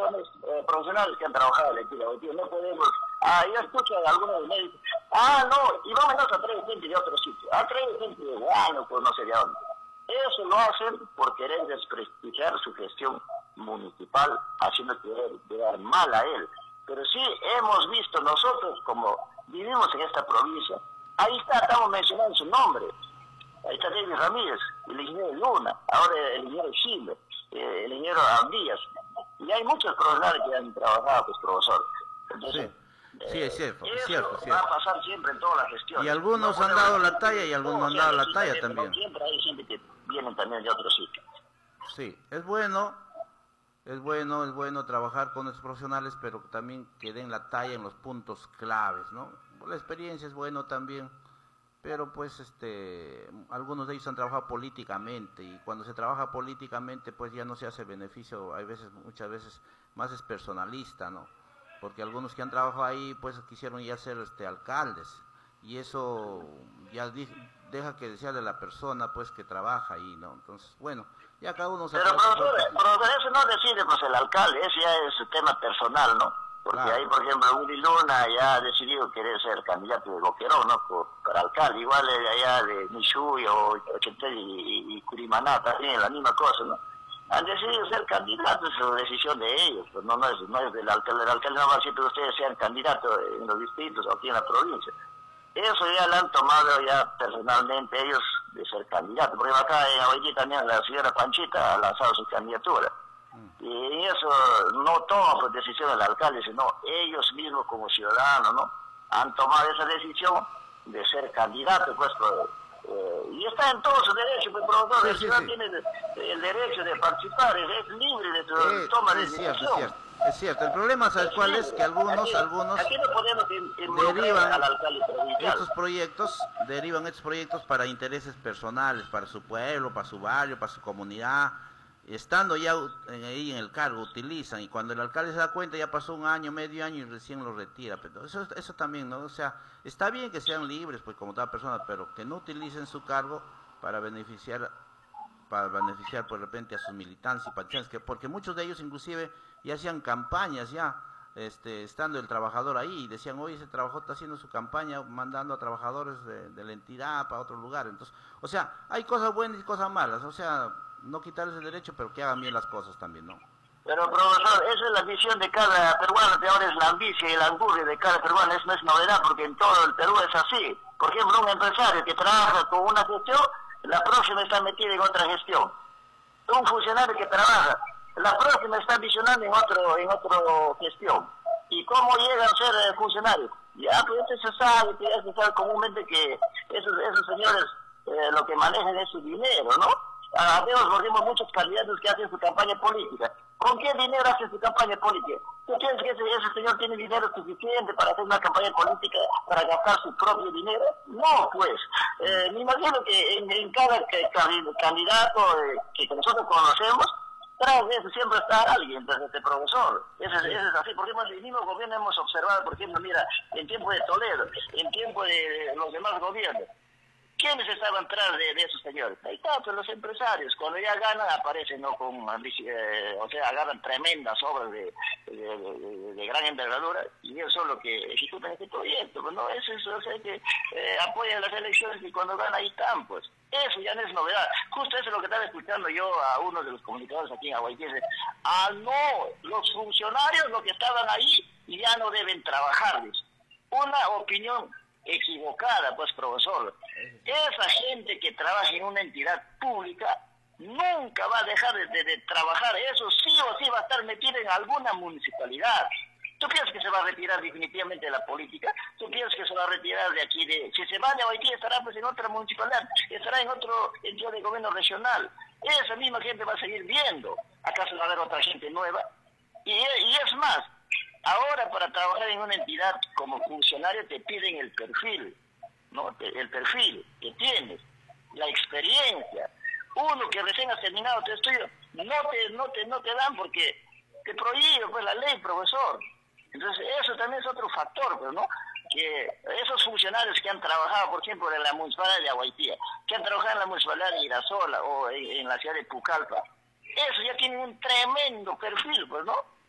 personas profesionales que han trabajado en el equipo. No podemos... yo escucho a algunos médicos, no, y vámonos a traer gente de otro sitio, a traer gente de Guano, pues no sé de dónde. Eso lo hacen por querer desprestigiar su gestión municipal, haciendo quedar mal a él. Pero sí hemos visto nosotros, como vivimos en esta provincia, ahí estamos mencionando su nombre. Ahí está David Ramírez, el ingeniero Luna, ahora el ingeniero Chile, el ingeniero Andías. Y hay muchos profesionales que han trabajado, pues, profesor. Entonces, sí, es cierto, eso es cierto. va a pasar siempre en todas las gestiones. Y algunos han dado la talla y algunos han dado la talla también. No, siempre hay gente que vienen también de otros sitios. Sí, es bueno trabajar con estos profesionales, pero también que den la talla en los puntos claves, ¿no? La experiencia es bueno también, pero pues algunos de ellos han trabajado políticamente, y cuando se trabaja políticamente pues ya no se hace beneficio, muchas veces más es personalista, ¿no? Porque algunos que han trabajado ahí pues quisieron ya ser alcaldes, y eso ya deja que desear de la persona pues que trabaja ahí, ¿no? Entonces, bueno, ya cada uno se... Pero profesor, eso no decide pues el alcalde, ese ya es un tema personal, ¿no? Porque claro, ahí, por ejemplo, Willy Luna ya ha decidido querer ser candidato de Boquerón, ¿no? Para alcalde, igual allá de Michuy o Chetel y Curimaná también, la misma cosa, ¿no? Han decidido ser candidatos, es una decisión de ellos, pues no es del alcalde. El alcalde no va a decir que ustedes sean candidatos en los distritos o aquí en la provincia. Eso ya lo han tomado ya personalmente ellos de ser candidatos. Porque acá en Aguayquí también la señora Panchita ha lanzado su candidatura. Y eso no toma pues decisión el alcalde, sino ellos mismos como ciudadanos, ¿no? Han tomado esa decisión de ser candidatos, pues, y está en todo su derecho, pues, profesor, el ciudadano tiene el derecho de participar, es libre de su toma de decisión. Es cierto, el problema, ¿sabes cuál es? Que algunos aquí no podemos derivan al alcalde provincial. Derivan estos proyectos para intereses personales, para su pueblo, para su barrio, para su comunidad. Estando ya ahí en el cargo, utilizan, y cuando el alcalde se da cuenta ya pasó un año, medio año, y recién lo retira. Pero eso también, ¿no? O sea, está bien que sean libres, pues, como toda persona, pero que no utilicen su cargo para beneficiar por repente a sus militantes y simpatizantes, porque muchos de ellos inclusive ya hacían campañas ya, estando el trabajador ahí, y decían, oye, ese trabajador está haciendo su campaña mandando a trabajadores de la entidad para otro lugar. Entonces, o sea, hay cosas buenas y cosas malas, o sea, no quitarles el derecho, pero que hagan bien las cosas también, ¿no? Pero, profesor, esa es la visión de cada peruano, que ahora es la ambición y la angurria de cada peruano, eso no es novedad, porque en todo el Perú es así. Por ejemplo, un empresario que trabaja con una gestión, la próxima está metida en otra gestión. Un funcionario que trabaja, la próxima está visionando en otro gestión. ¿Y cómo llegan a ser funcionarios? Ya, pues se sabe comúnmente que esos señores lo que manejan es su dinero, ¿no? Vemos muchos candidatos que hacen su campaña política. ¿Con qué dinero hacen su campaña política? ¿Tú piensas que ese señor tiene dinero suficiente para hacer una campaña política, para gastar su propio dinero? No, pues. Me imagino que en cada candidato que nosotros conocemos, tras de eso siempre está alguien, tras este profesor. Eso es así, porque en el mismo gobierno hemos observado, por ejemplo, mira, en tiempo de Toledo, en tiempo de los demás gobiernos, ¿quiénes estaban tras de esos señores? Ahí está, pues los empresarios. Cuando ya ganan, aparecen, ¿no? O sea, agarran tremendas obras de gran envergadura, y eso es lo que ejecutan este proyecto. Pues no es eso, o sea, que apoyan las elecciones y cuando ganan ahí están, pues. Eso ya no es novedad. Justo eso es lo que estaba escuchando yo a uno de los comunicadores aquí en Aguayquí. No, los funcionarios, los que estaban ahí, ya no deben trabajarles. Una opinión equivocada, pues, profesor. Esa gente que trabaja en una entidad pública nunca va a dejar de trabajar. Eso sí o sí va a estar metido en alguna municipalidad. ¿Tú piensas que se va a retirar definitivamente de la política? ¿Tú piensas que se va a retirar de aquí? Si se va de Haití, estará pues en otra municipalidad, estará en otro entidad de gobierno regional. Esa misma gente va a seguir viendo. ¿Acaso va a haber otra gente nueva? Y es más, ahora para trabajar en una entidad como funcionario te piden el perfil, ¿no? El perfil que tienes, la experiencia. Uno que recién has terminado tu estudio, no te dan porque te prohíbe pues la ley, profesor. Entonces eso también es otro factor, pues, ¿no? Que esos funcionarios que han trabajado, por ejemplo, en la municipalidad de Aguaytía, que han trabajado en la municipalidad de Irasola o en la ciudad de Pucallpa, eso ya tienen un tremendo perfil, pues, ¿no?